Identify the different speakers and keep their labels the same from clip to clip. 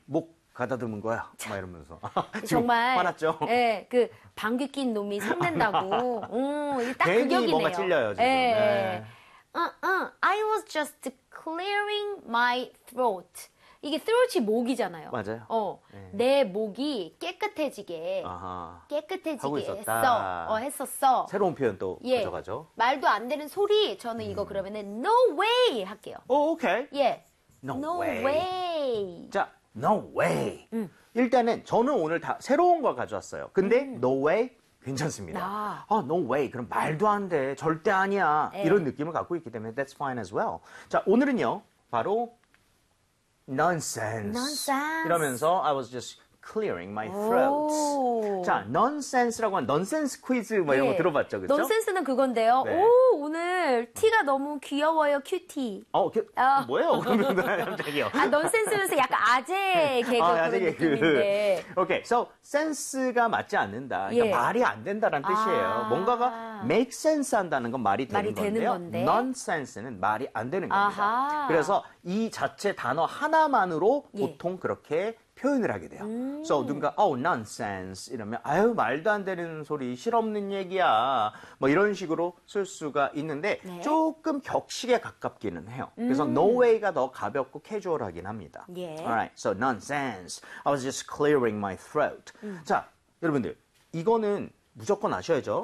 Speaker 1: 목 가다듬은 거야. 막 이러면서.
Speaker 2: 정말
Speaker 1: 화났죠?
Speaker 2: 예, 그 방귀 낀 놈이 성낸다고. 이게 딱
Speaker 1: 괜히
Speaker 2: 그격이네요.
Speaker 1: 뭔가 찔려요, 지금.
Speaker 2: 예.
Speaker 1: 네.
Speaker 2: I was just clearing my throat. 이게 throat이 목이잖아요.
Speaker 1: 맞아요. 네.
Speaker 2: 내 목이 깨끗해지게
Speaker 1: 아하. 하고
Speaker 2: 깨끗해지게
Speaker 1: 있었다.
Speaker 2: 했었어.
Speaker 1: 새로운 표현 또
Speaker 2: 예.
Speaker 1: 가져가죠.
Speaker 2: 말도 안 되는 소리. 저는 이거 그러면은 no way 할게요.
Speaker 1: 오, 오케이.
Speaker 2: 예.
Speaker 1: No
Speaker 2: way.
Speaker 1: 자, no way. 일단은 저는 오늘 다 새로운 걸 가져왔어요. 근데 no way 괜찮습니다. no way. 그럼 말도 안 돼. 절대 아니야.
Speaker 2: 네.
Speaker 1: 이런 느낌을 갖고 있기 때문에 that's fine as well. 자, 오늘은요. 바로 nonsense. 이러면서 I was just clearing my throat. 자, nonsense라고 한 nonsense 퀴즈 뭐 이런 거 들어봤죠, 그렇죠?
Speaker 2: 넌센스는 그건데요.
Speaker 1: 네.
Speaker 2: 오늘 티가 너무 귀여워요, 큐티.
Speaker 1: 뭐예요? 그러면 갑자기요.
Speaker 2: 넌센스면서 약간 아재 개그 그런 느낌인데.
Speaker 1: 오케이, so sense가 맞지 않는다. 그러니까
Speaker 2: 예.
Speaker 1: 말이 안 된다라는 뜻이에요. 뭔가가 make sense 한다는 건 말이 되는 건데요. nonsense는 말이 안 되는 겁니다.
Speaker 2: 아하.
Speaker 1: 그래서 이 자체 단어 하나만으로
Speaker 2: 예.
Speaker 1: 보통 그렇게 표현을 하게 돼요. So 누군가 nonsense 이러면 아유 말도 안 되는 소리 실없는 얘기야 뭐 이런 식으로 쓸 수가 있는데
Speaker 2: 네.
Speaker 1: 조금 격식에 가깝기는 해요. 그래서 no way가 더 가볍고 캐주얼하긴 합니다.
Speaker 2: 예.
Speaker 1: Alright, so nonsense. I was just clearing my throat. 자, 여러분들 이거는 무조건 아셔야죠.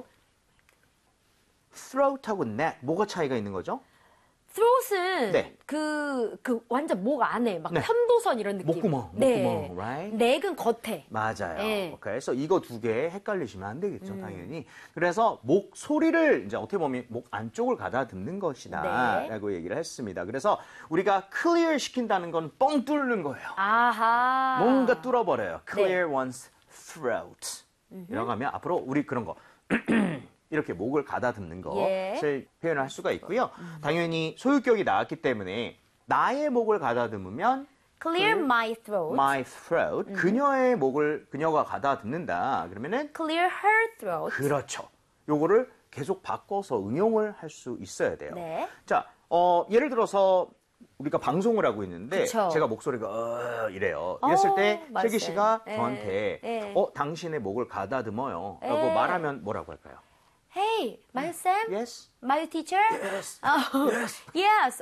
Speaker 1: throat하고 neck 뭐가 차이가 있는 거죠?
Speaker 2: throat은
Speaker 1: 네.
Speaker 2: 그 완전 목 안에 막
Speaker 1: 네.
Speaker 2: 편도선 이런 느낌.
Speaker 1: 목구멍,
Speaker 2: 네.
Speaker 1: 목구멍, right?
Speaker 2: neck은 겉에.
Speaker 1: 맞아요.
Speaker 2: 네.
Speaker 1: 오케이. 그래서 이거 두 개 헷갈리시면 안 되겠죠, 당연히. 그래서 목 소리를 이제 어떻게 보면 목 안쪽을 가다듬는 것이다라고 얘기를 했습니다. 그래서 우리가 clear 시킨다는 건 뻥 뚫는 거예요.
Speaker 2: 아하.
Speaker 1: 뭔가 뚫어버려요. clear one's throat. 이라고 하면 앞으로 우리 그런 거 이렇게 목을 가다듬는 것을 표현을 할 수가 있고요. 당연히 소유격이 나왔기 때문에 나의 목을 가다듬으면
Speaker 2: clear my throat.
Speaker 1: my throat. 그녀의 목을 그녀가 가다듬는다. 그러면은
Speaker 2: clear her throat.
Speaker 1: 그렇죠. 요거를 계속 바꿔서 응용을 할 수 있어야 돼요.
Speaker 2: 네.
Speaker 1: 자, 예를 들어서 우리가 방송을 하고 있는데
Speaker 2: 그쵸.
Speaker 1: 제가 목소리가 이래요. 이랬을 때
Speaker 2: 맞아요.
Speaker 1: 슬기 씨가
Speaker 2: 네.
Speaker 1: 저한테
Speaker 2: 네.
Speaker 1: 당신의 목을 가다듬어요. 라고
Speaker 2: 네.
Speaker 1: 말하면 뭐라고 할까요?
Speaker 2: Hey, my Sam?
Speaker 1: Yes.
Speaker 2: My teacher?
Speaker 1: Yes.
Speaker 2: Yes. Yes.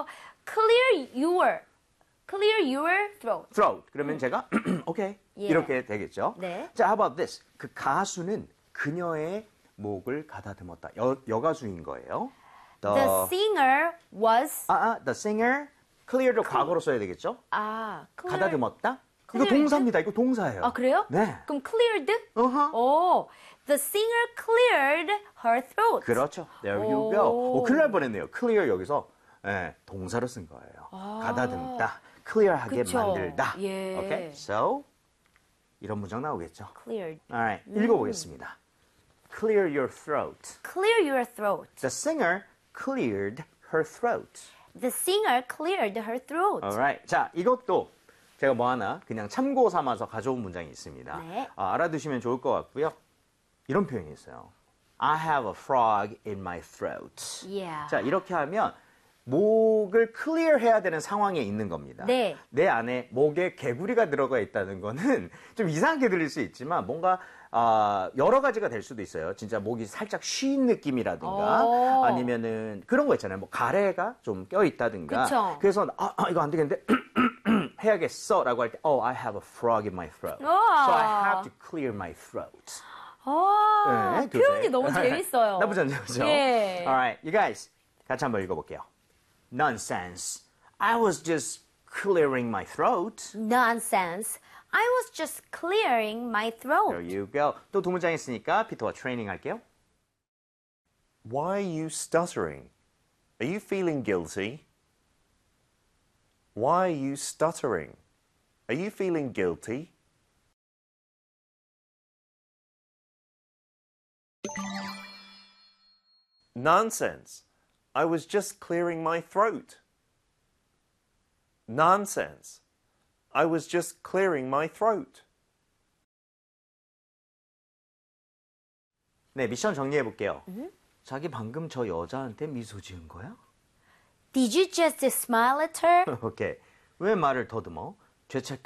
Speaker 2: Clear your throat.
Speaker 1: throat. 그러면 제가 오케이.
Speaker 2: 예.
Speaker 1: 이렇게 되겠죠.
Speaker 2: 네.
Speaker 1: 자, how about this? 그 가수는 그녀의 목을 가다듬었다. 여가수인 거예요.
Speaker 2: The singer was
Speaker 1: the singer. clear도 과거로 써야 되겠죠?
Speaker 2: clear.
Speaker 1: 가다듬었다? 이거
Speaker 2: cleared?
Speaker 1: 동사입니다. 이거 동사예요.
Speaker 2: 아, 그래요?
Speaker 1: 네.
Speaker 2: 그럼 cleared?
Speaker 1: 어허.
Speaker 2: The singer cleared her throat.
Speaker 1: 그렇죠. There you go. 큰일 날 뻔했네요. clear 여기서 동사로 쓴 거예요. 가다듬다. clear하게
Speaker 2: 그쵸.
Speaker 1: 만들다.
Speaker 2: 예.
Speaker 1: Okay? So 이런 문장 나오겠죠.
Speaker 2: Cleared.
Speaker 1: Alright. 읽어보겠습니다. Clear your throat.
Speaker 2: Clear your throat.
Speaker 1: The singer cleared her throat.
Speaker 2: The singer cleared her throat.
Speaker 1: Alright. 자, 이것도 제가 뭐 하나 그냥 참고 삼아서 가져온 문장이 있습니다.
Speaker 2: 네.
Speaker 1: 알아두시면 좋을 것 같고요. 이런 표현이 있어요. I have a frog in my throat.
Speaker 2: Yeah.
Speaker 1: 자, 이렇게 하면 목을 클리어 해야 되는 상황에 있는 겁니다.
Speaker 2: 네.
Speaker 1: 내 안에 목에 개구리가 들어가 있다는 거는 좀 이상하게 들릴 수 있지만 뭔가 여러 가지가 될 수도 있어요. 진짜 목이 살짝 쉰 느낌이라든가 아니면은 그런 거 있잖아요. 뭐 가래가 좀 껴 있다든가.
Speaker 2: 그쵸.
Speaker 1: 그래서 이거 안 되겠는데 해야겠어라고 할 때 I have a frog in my throat.
Speaker 2: 우와.
Speaker 1: So I have to clear my throat. 네,
Speaker 2: 표현이 너무 재밌어요.
Speaker 1: 나쁘지 않죠? 그죠?
Speaker 2: 예.
Speaker 1: Alright, you guys 같이 한번 읽어볼게요. Nonsense. I was just clearing my throat.
Speaker 2: Nonsense. I was just clearing my
Speaker 1: There
Speaker 2: throat.
Speaker 1: you go. 또 두 문장 있으니까 피터와 트레이닝 할게요.
Speaker 3: Why are you stuttering? Are you feeling guilty? Why are you stuttering? Are you feeling guilty? Nonsense. I was just clearing my throat. Nonsense. I was just clearing my throat.
Speaker 1: 네, 미션 정리해 볼게요. 자기 방금 저 여자한테 미소 지은 거야?
Speaker 2: Did you just smile at her?
Speaker 1: 오케이. 왜 말을 더듬어? 죄책감